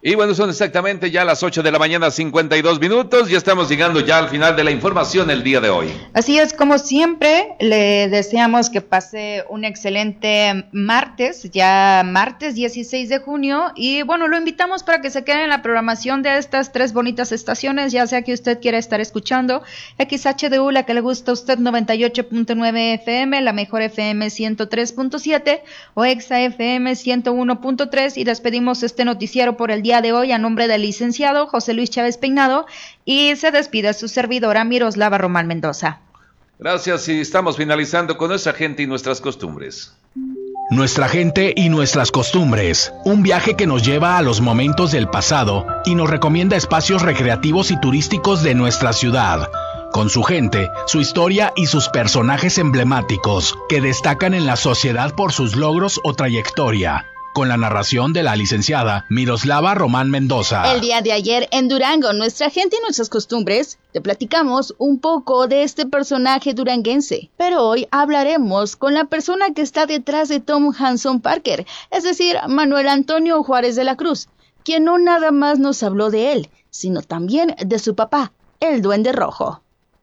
Y bueno, son exactamente ya las 8 de la mañana, 52 minutos. Ya estamos llegando ya al final de la información el día de hoy. Así es, como siempre, le deseamos que pase un excelente martes, ya martes 16 de junio. Y bueno, lo invitamos para que se quede en la programación de estas tres bonitas estaciones, ya sea que usted quiera estar escuchando XHDU, la que le gusta a usted, 98.9 FM, la mejor FM 103.7 o Exa FM 101.3. Y despedimos este noticiero por el día de hoy a nombre del licenciado José Luis Chávez Peinado, y se despide su servidora Miroslava Román Mendoza. Gracias, y estamos finalizando con nuestra gente y nuestras costumbres. Nuestra gente y nuestras costumbres, un viaje que nos lleva a los momentos del pasado y nos recomienda espacios recreativos y turísticos de nuestra ciudad, con su gente, su historia y sus personajes emblemáticos que destacan en la sociedad por sus logros o trayectoria. Con la narración de la licenciada Miroslava Román Mendoza. El día de ayer en Durango, nuestra gente y nuestras costumbres, te platicamos un poco de este personaje duranguense. Pero hoy hablaremos con la persona que está detrás de Tom Hanson Parker, es decir, Manuel Antonio Juárez de la Cruz, quien no nada más nos habló de él, sino también de su papá, el Duende Rojo.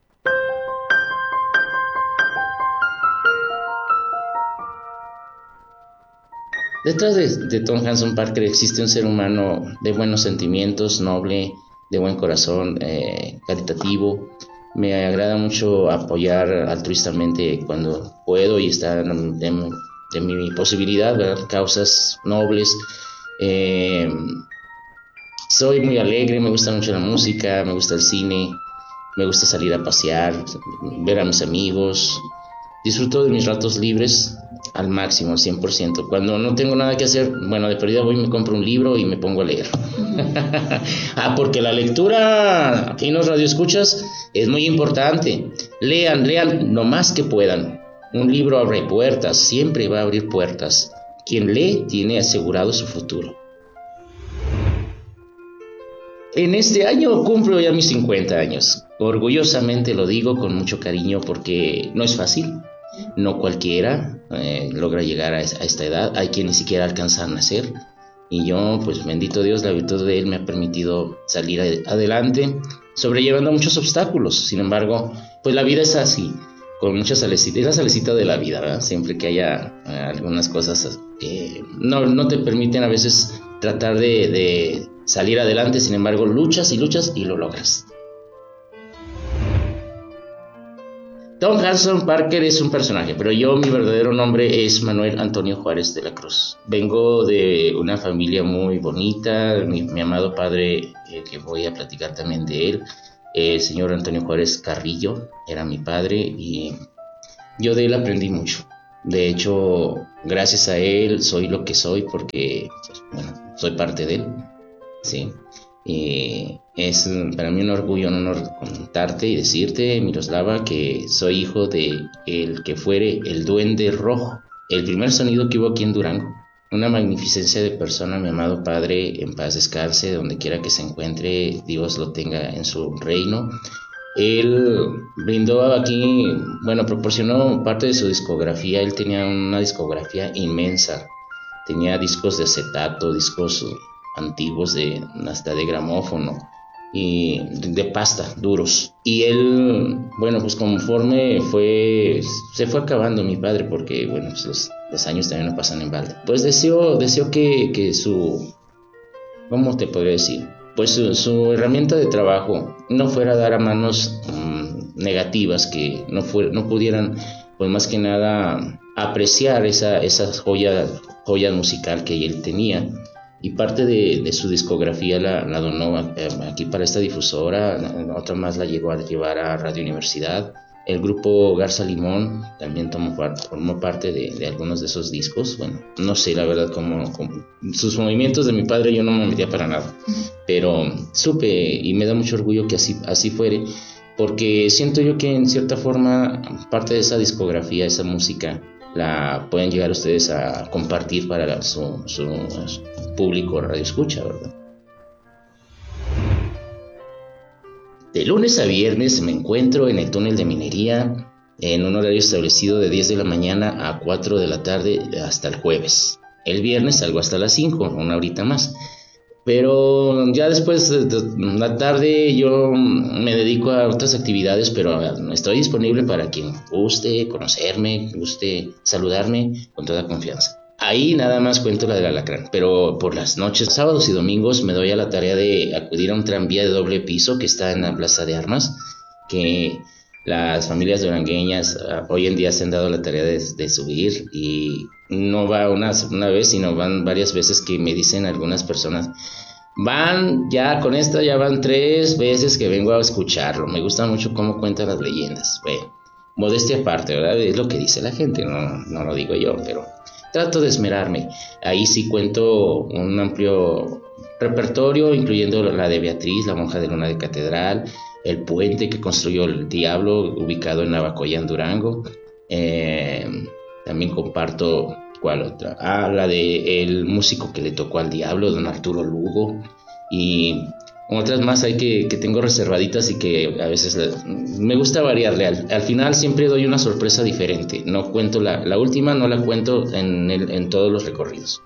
Detrás de Tom Hanson Parker existe un ser humano de buenos sentimientos, noble, de buen corazón, caritativo. Me agrada mucho apoyar altruistamente cuando puedo y está de mi posibilidad, ¿verdad? Causas nobles. Soy muy alegre, me gusta mucho la música, me gusta el cine, me gusta salir a pasear, ver a mis amigos. Disfruto de mis ratos libres al máximo, al 100%. Cuando no tengo nada que hacer, bueno, de perdida voy y me compro un libro y me pongo a leer. Porque la lectura, aquí en los radioescuchas, es muy importante. Lean lo más que puedan. Un libro abre puertas, siempre va a abrir puertas. Quien lee tiene asegurado su futuro. En este año cumplo ya mis 50 años. Orgullosamente lo digo con mucho cariño porque no es fácil. No cualquiera logra llegar a esta edad. Hay quien ni siquiera alcanza a nacer. Y yo, pues bendito Dios, la virtud de Él me ha permitido salir adelante, sobrellevando muchos obstáculos. Sin embargo, pues la vida es así, con muchas salecitas. Es la salecita de la vida, ¿verdad? Siempre que haya algunas cosas que no te permiten a veces tratar de salir adelante. Sin embargo, luchas y lo logras. Tom Hanson Parker es un personaje, pero mi verdadero nombre es Manuel Antonio Juárez de la Cruz. Vengo de una familia muy bonita. Mi amado padre, que voy a platicar también de él, el señor Antonio Juárez Carrillo, era mi padre y yo de él aprendí mucho. De hecho, gracias a él soy lo que soy porque, pues, bueno, soy parte de él, ¿sí? Y es para mí un orgullo, un honor contarte y decirte, Miroslava, que soy hijo de el que fuere el Duende Rojo, el primer sonido que hubo aquí en Durango. Una magnificencia de persona, mi amado padre, en paz descanse, donde quiera que se encuentre, Dios lo tenga en su reino. Él brindó aquí, proporcionó parte de su discografía. Él tenía una discografía inmensa, tenía discos de acetato, discos antiguos hasta de gramófono y de pasta, duros. Y él, pues conforme se fue acabando mi padre, porque pues los años también no pasan en balde, pues deseó que su, ¿cómo te podría decir? Pues su herramienta de trabajo no fuera a dar a manos negativas, que no pudieran, pues más que nada, apreciar esa joya musical que él tenía. Y parte de su discografía la donó aquí para esta difusora. Otra más la llegó a llevar a Radio Universidad. El grupo Garza Limón también formó parte de algunos de esos discos. Bueno, no sé la verdad cómo sus movimientos de mi padre, yo no me metía para nada, pero supe y me da mucho orgullo que así fuere, porque siento yo que en cierta forma parte de esa discografía, esa música, la pueden llegar ustedes a compartir para su público radio escucha, ¿verdad? De lunes a viernes me encuentro en el túnel de minería en un horario establecido de 10 de la mañana a 4 de la tarde hasta el jueves. El viernes salgo hasta las 5, una horita más. Pero ya después de la tarde yo me dedico a otras actividades, pero estoy disponible para quien guste conocerme, guste saludarme con toda confianza. Ahí nada más cuento la del alacrán, pero por las noches, sábados y domingos me doy a la tarea de acudir a un tranvía de doble piso que está en la Plaza de Armas, que las familias durangueñas hoy en día se han dado la tarea de subir, y no va una vez, sino van varias veces, que me dicen algunas personas, ya van 3 veces que vengo a escucharlo, me gusta mucho cómo cuentan las leyendas. Bueno, modestia aparte, ¿verdad? Es lo que dice la gente, no lo digo yo, pero trato de esmerarme. Ahí sí cuento un amplio repertorio, incluyendo la de Beatriz, la monja de Luna de Catedral, el puente que construyó el diablo, ubicado en Navacoyán, Durango. También comparto, ¿cuál otra? La de el músico que le tocó al diablo, don Arturo Lugo. Y otras más hay que tengo reservaditas y que a veces me gusta variarle. Al final siempre doy una sorpresa diferente. No cuento la última, no la cuento en todos los recorridos.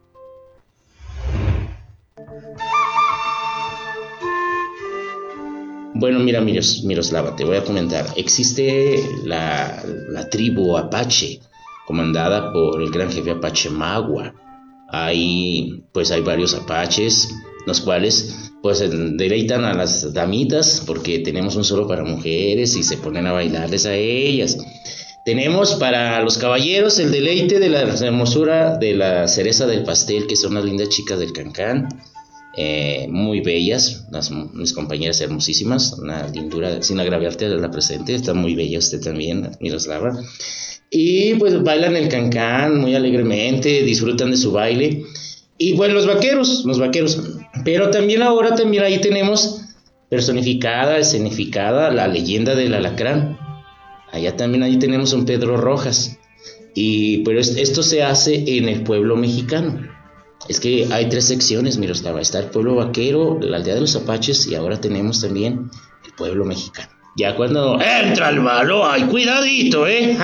Bueno, mira, Miroslava, te voy a comentar. Existe la tribu Apache, comandada por el gran jefe Apache Magua. Hay varios apaches, los cuales pues deleitan a las damitas, porque tenemos un solo para mujeres y se ponen a bailarles a ellas. Tenemos para los caballeros el deleite de la hermosura de la cereza del pastel, que son las lindas chicas del Cancán. Muy bellas, mis compañeras hermosísimas, una lindura, sin agraviarte a la presente, está muy bella usted también, Miroslava. Y pues bailan el cancán muy alegremente, disfrutan de su baile. Y bueno, los vaqueros, pero también ahí tenemos personificada, escenificada la leyenda del alacrán. Ahí tenemos un Pedro Rojas. Pero esto se hace en el pueblo mexicano. Es que hay 3 secciones, Miroslava. Está el pueblo vaquero, la aldea de los apaches, y ahora tenemos también el pueblo mexicano. Ya cuando entra el malo, ¡ay, cuidadito, eh!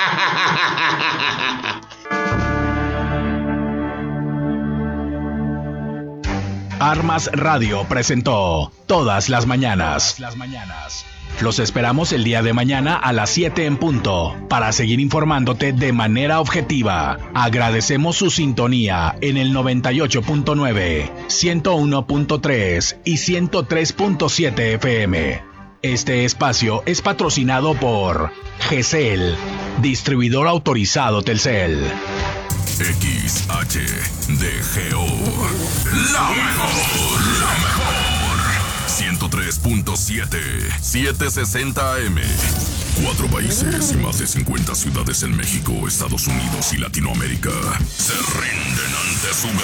Armas Radio presentó Todas las Mañanas. Los esperamos el día de mañana a las 7 en punto para seguir informándote de manera objetiva. Agradecemos su sintonía en el 98.9, 101.3 y 103.7 FM. Este espacio es patrocinado por GESEL, distribuidor autorizado Telcel. XHDGO, la mejor. 103.7, 760 AM. 4 países y más de 50 ciudades en México, Estados Unidos y Latinoamérica se rinden ante su